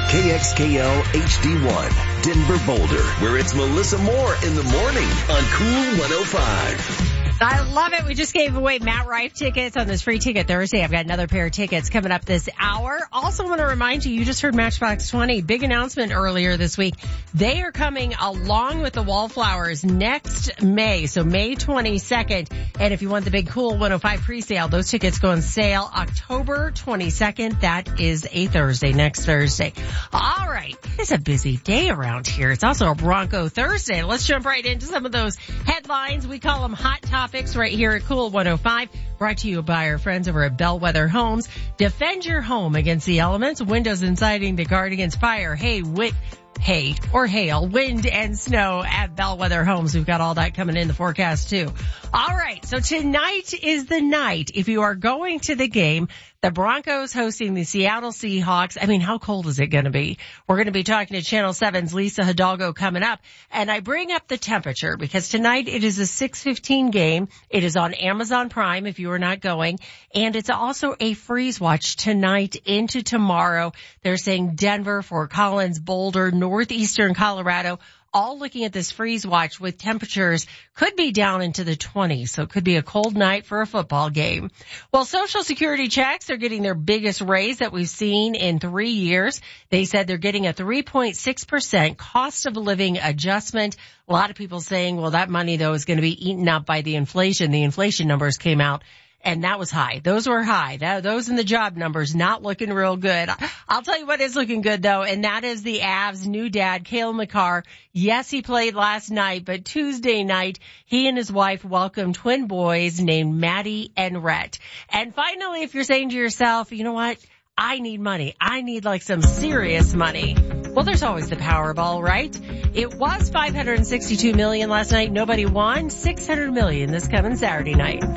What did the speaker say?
KXKL HD1, Denver Boulder, where it's Melissa Moore in the morning on Cool 105. I love it. We just gave away Matt Rife tickets on this Free Ticket Thursday. I've got another pair of tickets coming up this hour. Also want to remind you, you just heard Matchbox 20. Big announcement earlier this week. They are coming along with the Wallflowers next May, so May 22nd. And if you want the big Cool 105 pre-sale, those tickets go on sale October 22nd. That is a Thursday, next Thursday. All right. It's a busy day around here. It's also a Bronco Thursday. Let's jump right into some of those headlines. We call them hot topics right here at Cool 105. Brought to you by our friends over at Bellwether Homes. Defend your home against the elements. Windows and siding to guard against fire, hay or hail, wind and snow at Bellwether Homes. We've got all that coming in the forecast too. All right. So tonight is the night. If you are going to the game, the Broncos hosting the Seattle Seahawks. I mean, how cold is it going to be? We're going to be talking to Channel 7's Lisa Hidalgo coming up. And I bring up the temperature because tonight it is a 6:15 game. It is on Amazon Prime if you are not going. And it's also a freeze watch tonight into tomorrow. They're saying Denver, Fort Collins, Boulder, northeastern Colorado, all looking at this freeze watch with temperatures could be down into the 20s. So it could be a cold night for a football game. Well, Social Security checks are getting their biggest raise that we've seen in 3 years. They said they're getting a 3.6% cost of living adjustment. A lot of people saying, well, that money though is going to be eaten up by the inflation. The inflation numbers came out. And that was high. Those were high. Those in the job numbers not looking real good. I'll tell you what is looking good though, and that is the Avs' new dad, Cale Makar. Yes, he played last night, but Tuesday night, he and his wife welcomed twin boys named Maddie and Rhett. And finally, if you're saying to yourself, you know what? I need money. I need like some serious money. Well, there's always the Powerball, right? It was $562 million last night. Nobody won. $600 million this coming Saturday night.